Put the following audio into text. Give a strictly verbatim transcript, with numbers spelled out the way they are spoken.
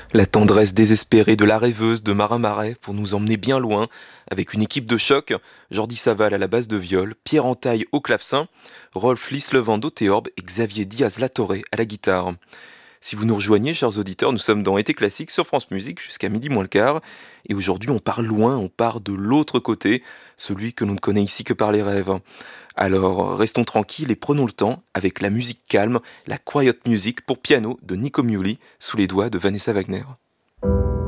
La tendresse désespérée de la rêveuse de Marin Marais pour nous emmener bien loin, avec une équipe de choc, Jordi Saval à la basse de viol, Pierre Entaille au clavecin, Rolf Lislevand au théorbe et Xavier Diaz-Latorre à la guitare. Si vous nous rejoignez, chers auditeurs, nous sommes dans Été classique sur France Musique jusqu'à midi moins le quart, et aujourd'hui on part loin, on part de l'autre côté, celui que l'on ne connaît ici que par les rêves. Alors restons tranquilles et prenons le temps avec la musique calme, la quiet music pour piano de Nico Muhly, sous les doigts de Vanessa Wagner.